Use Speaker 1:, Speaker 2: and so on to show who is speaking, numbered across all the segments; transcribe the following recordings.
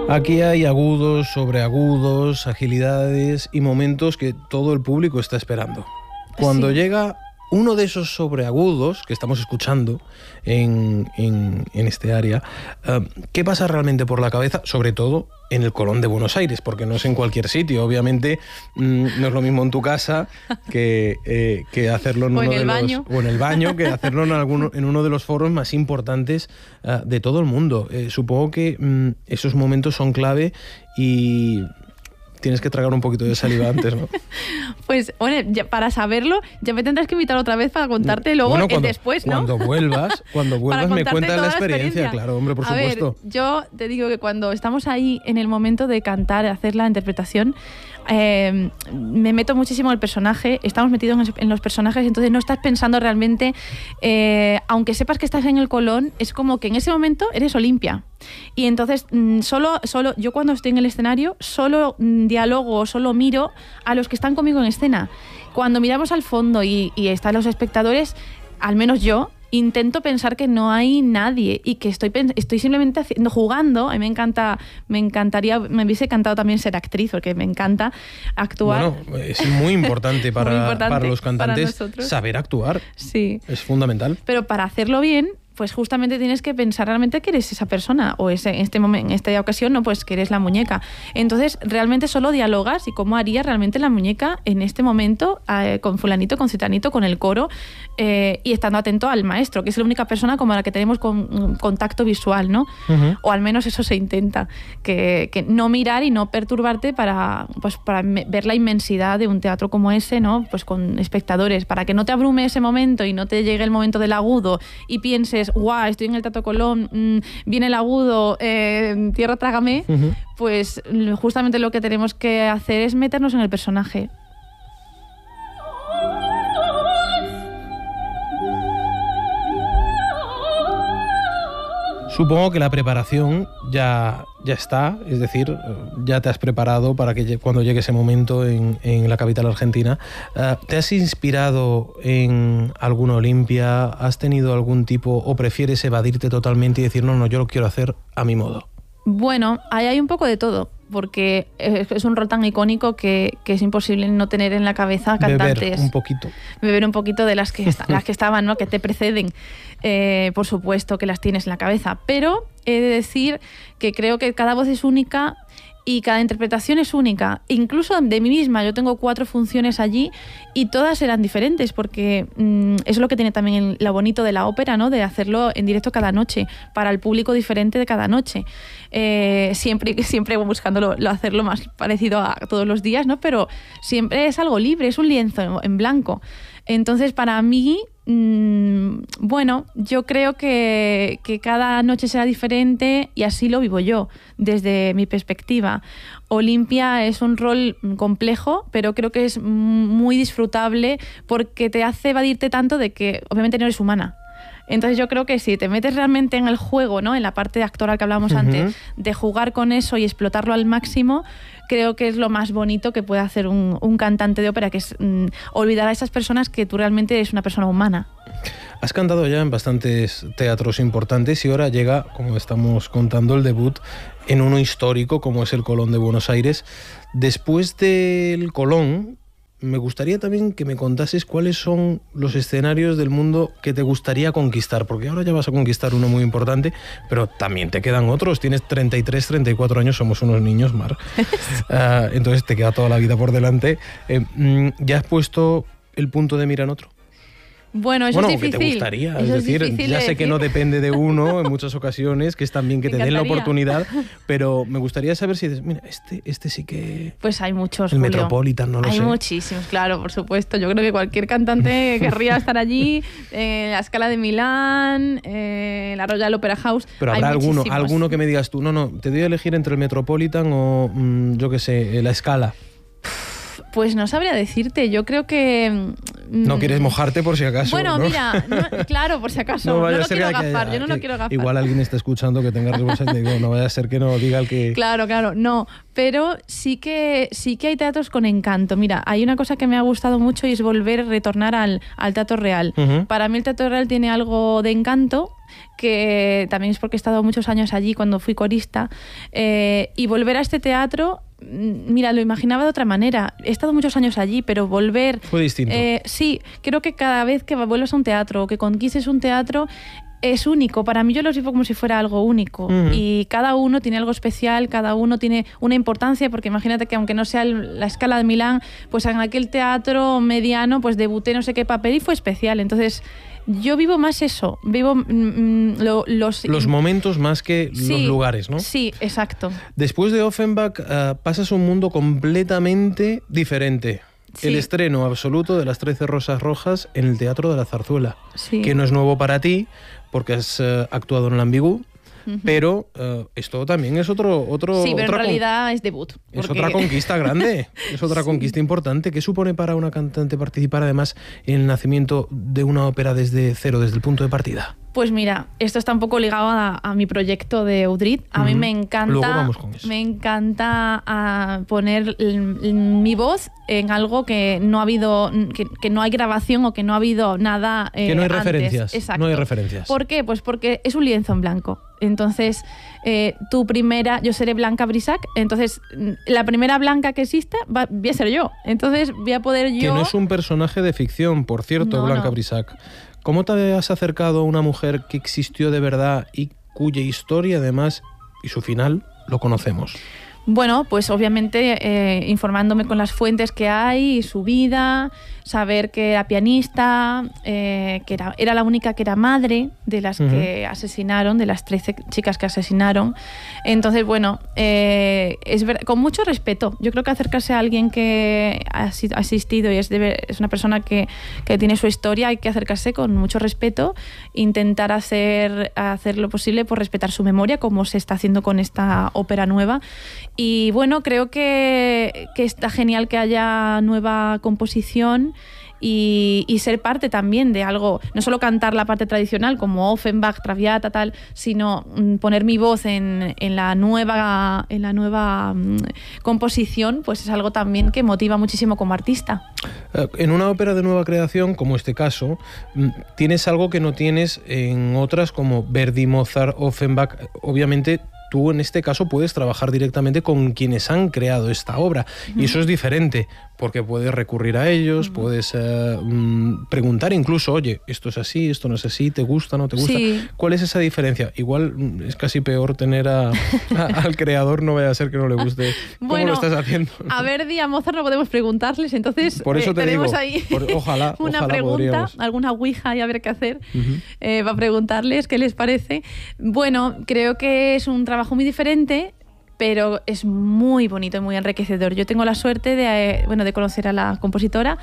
Speaker 1: Aquí hay agudos, sobreagudos, agilidades y momentos que todo el público está esperando. Cuando llega uno de esos sobreagudos que estamos escuchando en este área, ¿qué pasa realmente por la cabeza? Sobre todo en el Colón de Buenos Aires, porque no es en cualquier sitio. Obviamente no es lo mismo en tu casa que hacerlo en el baño, que hacerlo en uno de los foros más importantes de todo el mundo. Supongo que esos momentos son clave y tienes que tragar un poquito de saliva antes, ¿no?
Speaker 2: Pues, bueno, ya para saberlo, ya me tendrás que invitar otra vez para contarte luego después, ¿no?
Speaker 1: Cuando vuelvas me cuentas la experiencia. Claro, hombre, por supuesto.
Speaker 2: Ver, yo te digo que cuando estamos ahí en el momento de cantar, de hacer la interpretación, me meto muchísimo en el personaje, estamos metidos en los personajes, entonces no estás pensando realmente, aunque sepas que estás en el Colón, es como que en ese momento eres Olimpia. Y entonces solo yo cuando estoy en el escenario solo dialogo, solo miro a los que están conmigo en escena. Cuando miramos al fondo y están los espectadores, al menos yo intento pensar que no hay nadie y que estoy simplemente jugando. A mí me hubiese encantado también ser actriz, porque me encanta actuar.
Speaker 1: Bueno, es muy importante para los cantantes saber actuar.
Speaker 2: Sí.
Speaker 1: Es fundamental.
Speaker 2: Pero para hacerlo bien, pues justamente tienes que pensar realmente que eres esa persona, o en esta ocasión, no, pues que eres la muñeca. Entonces, realmente solo dialogas y cómo haría realmente la muñeca en este momento con fulanito, con citanito, con el coro, y estando atento al maestro, que es la única persona como la que tenemos contacto visual, ¿no? Uh-huh. O al menos eso se intenta, que no mirar y no perturbarte para ver la inmensidad de un teatro como ese, ¿no? Pues con espectadores, para que no te abrume ese momento y no te llegue el momento del agudo y pienses, guau, estoy en el Teatro Colón, viene el agudo, tierra trágame. Uh-huh. Pues justamente lo que tenemos que hacer es meternos en el personaje.
Speaker 1: Supongo que la preparación ya está, es decir, ya te has preparado para que cuando llegue ese momento en la capital argentina. ¿Te has inspirado en alguna Olimpia? ¿Has tenido algún tipo o prefieres evadirte totalmente y decir, no, yo lo quiero hacer a mi modo?
Speaker 2: Bueno, ahí hay un poco de todo, porque es un rol tan icónico que es imposible no tener en la cabeza cantantes. Beber un poquito de las que estaban, ¿no? Que te preceden. Por supuesto que las tienes en la cabeza, pero he de decir que creo que cada voz es única y cada interpretación es única, incluso de mí misma. Yo tengo 4 funciones allí y todas eran diferentes, porque es lo que tiene también lo bonito de la ópera, ¿no? De hacerlo en directo cada noche, para el público diferente de cada noche. Siempre buscando hacerlo más parecido a todos los días, ¿no? Pero siempre es algo libre, es un lienzo en blanco. Entonces, para mí, bueno, yo creo que cada noche será diferente y así lo vivo yo, desde mi perspectiva. Olimpia es un rol complejo, pero creo que es muy disfrutable porque te hace evadirte tanto de que obviamente no eres humana. Entonces yo creo que si te metes realmente en el juego, ¿no? En la parte actoral que hablábamos antes, de jugar con eso y explotarlo al máximo, creo que es lo más bonito que puede hacer un cantante de ópera, que es olvidar a esas personas que tú realmente eres una persona humana.
Speaker 1: Has cantado ya en bastantes teatros importantes y ahora llega, como estamos contando, el debut en uno histórico como es el Colón de Buenos Aires. Después del Colón, me gustaría también que me contases cuáles son los escenarios del mundo que te gustaría conquistar, porque ahora ya vas a conquistar uno muy importante, pero también te quedan otros. Tienes 33, 34 años, somos unos niños, Mar. Entonces te queda toda la vida por delante. ¿Ya has puesto el punto de mira en otro?
Speaker 2: Bueno, eso es difícil.
Speaker 1: ¿Qué te gustaría? Es decir, ya sé que no depende de uno en muchas ocasiones, que es también que te den la oportunidad, pero me gustaría saber si dices, mira, este sí que...
Speaker 2: Pues hay muchos,
Speaker 1: el
Speaker 2: Julio.
Speaker 1: Metropolitan, no lo sé.
Speaker 2: Hay muchísimos, claro, por supuesto. Yo creo que cualquier cantante querría estar allí, la Scala de Milán, la Royal Opera House.
Speaker 1: Pero habrá alguno que me digas tú, no, te doy a elegir entre el Metropolitan o, yo qué sé, la Scala.
Speaker 2: Pues no sabría decirte, yo creo que...
Speaker 1: No quieres mojarte por si acaso,
Speaker 2: bueno,
Speaker 1: ¿no?
Speaker 2: mira, claro, por si acaso. No lo quiero gafar, yo no lo quiero gafar.
Speaker 1: Igual alguien está escuchando que tenga responsabilidad y digo, no vaya a ser que no diga el que...
Speaker 2: Claro, no, pero sí que hay teatros con encanto. Mira, hay una cosa que me ha gustado mucho y es retornar al Teatro Real. Uh-huh. Para mí el Teatro Real tiene algo de encanto que también es porque he estado muchos años allí cuando fui corista, y volver a este teatro, mira, lo imaginaba de otra manera. He estado muchos años allí, pero volver...
Speaker 1: Fue distinto.
Speaker 2: Sí, creo que cada vez que vuelvas a un teatro o que conquistes un teatro es único. Para mí yo lo vivo como si fuera algo único. Y cada uno tiene algo especial, cada uno tiene una importancia, porque imagínate que aunque no sea la Scala de Milán, pues en aquel teatro mediano pues debuté no sé qué papel y fue especial. Entonces yo vivo más eso, vivo
Speaker 1: los momentos más que los lugares, ¿no?
Speaker 2: Sí, exacto.
Speaker 1: Después de Offenbach pasas a un mundo completamente diferente. Sí. El estreno absoluto de Las 13 Rosas Rojas en el Teatro de la Zarzuela, que no es nuevo para ti, porque has actuado en el Ambigu, pero esto también es otro
Speaker 2: sí, pero en realidad es debut.
Speaker 1: Es otra conquista grande, es otra conquista importante. ¿Qué supone para una cantante participar además en el nacimiento de una ópera desde cero, desde el punto de partida?
Speaker 2: Pues mira, esto está un poco ligado a mi proyecto de Udrit. A mí me encanta,
Speaker 1: luego vamos con eso.
Speaker 2: Me encanta poner mi voz en algo que no ha habido, que no hay grabación o que no ha habido nada
Speaker 1: que no hay
Speaker 2: antes.
Speaker 1: Referencias.
Speaker 2: Exacto.
Speaker 1: No hay referencias.
Speaker 2: ¿Por qué? Pues porque es un lienzo en blanco. Entonces, yo seré Blanca Brisac, entonces la primera Blanca que exista voy a ser yo. Entonces voy a poder yo...
Speaker 1: Que no es un personaje de ficción, por cierto, Blanca Brisac. ¿Cómo te has acercado a una mujer que existió de verdad y cuya historia, además, y su final, lo conocemos?
Speaker 2: Bueno, pues obviamente informándome con las fuentes que hay, su vida, saber que era pianista, que era la única que era madre de las que asesinaron, de las 13 chicas que asesinaron. Entonces, bueno, con mucho respeto. Yo creo que acercarse a alguien que ha asistido y es una persona que tiene su historia, hay que acercarse con mucho respeto, intentar hacer lo posible por respetar su memoria, como se está haciendo con esta ópera nueva. Y bueno, creo que está genial que haya nueva composición y ser parte también de algo, no solo cantar la parte tradicional como Offenbach, Traviata, tal, sino poner mi voz en la nueva composición, pues es algo también que motiva muchísimo como artista.
Speaker 1: En una ópera de nueva creación, como este caso, tienes algo que no tienes en otras como Verdi, Mozart, Offenbach. Obviamente tú en este caso puedes trabajar directamente con quienes han creado esta obra y eso es diferente porque puedes recurrir a ellos, puedes preguntar incluso, oye, esto es así, esto no es así, ¿te gusta, no te gusta?
Speaker 2: Sí.
Speaker 1: ¿Cuál es esa diferencia? Igual es casi peor tener al creador, no vaya a ser que no le guste. ¿Cómo lo estás haciendo?
Speaker 2: A Verdi y a Mozart no podemos preguntarles, entonces
Speaker 1: por eso
Speaker 2: tenemos
Speaker 1: digo,
Speaker 2: ahí
Speaker 1: ojalá
Speaker 2: pregunta,
Speaker 1: podríamos.
Speaker 2: alguna ouija y a ver qué hacer, para preguntarles qué les parece. Bueno, creo que es un trabajo muy diferente, pero es muy bonito y muy enriquecedor. Yo tengo la suerte de conocer a la compositora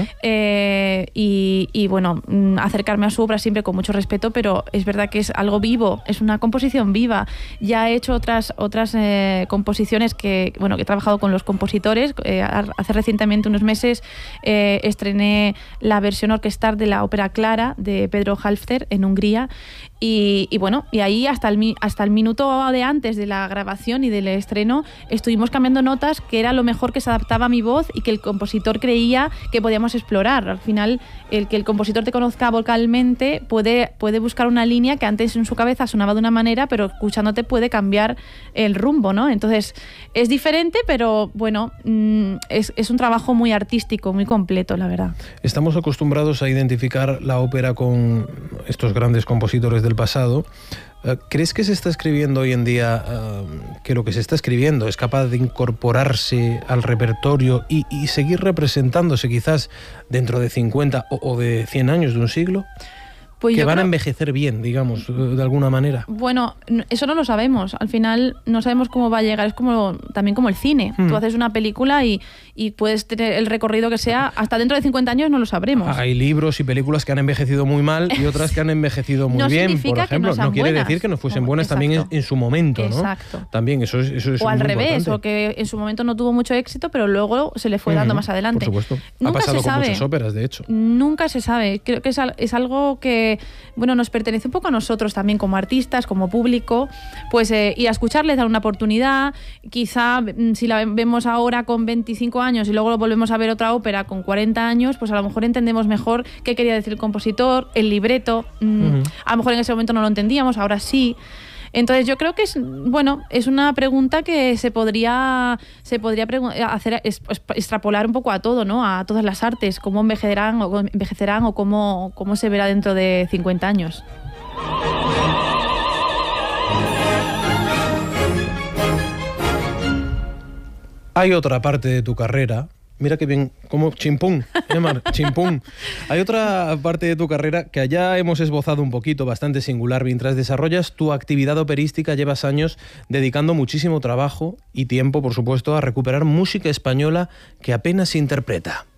Speaker 2: y bueno, acercarme a su obra siempre con mucho respeto, pero es verdad que es algo vivo, es una composición viva. Ya he hecho otras composiciones que he trabajado con los compositores. Hace recientemente unos meses estrené la versión orquestal de la ópera Clara de Pedro Halfter en Hungría. Y ahí hasta el minuto de antes de la grabación y del estreno estuvimos cambiando notas, que era lo mejor que se adaptaba a mi voz y que el compositor creía que podíamos explorar. Al final, el que el compositor te conozca vocalmente puede buscar una línea que antes en su cabeza sonaba de una manera, pero escuchándote puede cambiar el rumbo, ¿no? Entonces es diferente, pero bueno, es un trabajo muy artístico, muy completo, la verdad.
Speaker 1: Estamos acostumbrados a identificar la ópera con estos grandes compositores del pasado. ¿Crees que se está escribiendo hoy en día, que lo que se está escribiendo es capaz de incorporarse al repertorio y seguir representándose quizás dentro de 50 o de 100 años, de un siglo? Pues que van a envejecer bien, digamos, de alguna manera.
Speaker 2: Bueno, eso no lo sabemos. Al final no sabemos cómo va a llegar. Es también como el cine. Tú haces una película y puedes tener el recorrido que sea. Hasta dentro de 50 años no lo sabremos.
Speaker 1: Hay libros y películas que han envejecido muy mal y otras que han envejecido muy bien, por ejemplo. No quiere decir que no fuesen buenas también en su momento, ¿no?
Speaker 2: Exacto.
Speaker 1: También eso es
Speaker 2: o al
Speaker 1: muy
Speaker 2: revés,
Speaker 1: importante.
Speaker 2: O que en su momento no tuvo mucho éxito, pero luego se le fue dando más adelante.
Speaker 1: Por supuesto.
Speaker 2: Nunca
Speaker 1: ha pasado
Speaker 2: se sabe.
Speaker 1: Con muchas óperas, de hecho.
Speaker 2: Nunca se sabe. Creo que es algo que que, bueno, nos pertenece un poco a nosotros también como artistas, como público, pues ir a escucharles, dar una oportunidad. Quizá si la vemos ahora con 25 años y luego volvemos a ver otra ópera con 40 años, pues a lo mejor entendemos mejor qué quería decir el compositor, el libreto. A lo mejor en ese momento no lo entendíamos, ahora sí. Entonces yo creo que es una pregunta que se podría hacer, extrapolar un poco a todo, ¿no? A todas las artes, cómo envejecerán o cómo se verá dentro de 50 años.
Speaker 1: Hay otra parte de tu carrera. Mira qué bien, como chimpún, Mar, chimpún. Hay otra parte de tu carrera que allá hemos esbozado un poquito, bastante singular. Mientras desarrollas tu actividad operística, llevas años dedicando muchísimo trabajo y tiempo, por supuesto, a recuperar música española que apenas se interpreta.